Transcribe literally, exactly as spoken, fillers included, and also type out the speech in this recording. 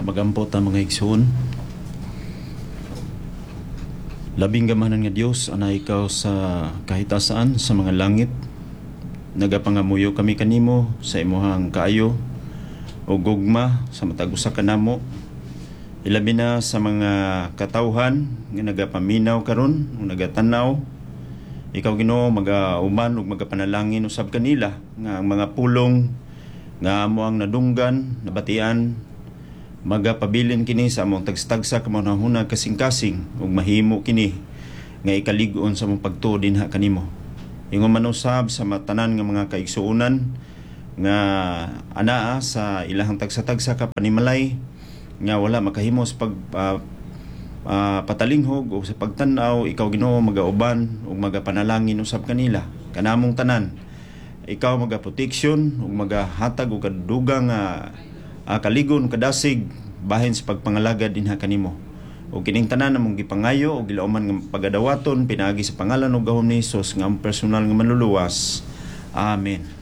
Magampot ang mga igsoon. Labing gamanan nga Dios ana ikaw sa kahitasaan sa mga langit. Nagapangamuyo kami kanimo sa imuhang kaayo o gugma sa matag usa ka namo. Ilabi na sa mga katawhan nga nagapaminaw karon o nagatanaw. Ikaw Ginoo magauman ug magapanalangin usab kanila nga ang mga pulong nga amo ang nadunggan, nabatian, magapabilin kini sa among tagstagsa kamanahuna kasing-kasing ug mahimo kini nga ikalig-on sa among pagtuo dinha kanimo. Ingon man usab sa matanan nga mga kaigsuonan nga anaa sa ilahang tagsa-tagsa ka panimalay nga wala makahimo sa pag uh, uh, patalinghog o sa pagtan-aw. Ikaw Ginoo magauban ug magapanalangin usab kanila kanamong tanan. Ikaw magaproteksyon ug magahatag og kadugang nga uh, kaligon kadasig bahin sa pagpangalagad dinha kanimo. O kining tanan namong gipangayo o gilauman nga pagadawaton pinaagi sa pangalan ug gahom ni Hesus nga ang personal nga manluluwas. Amen.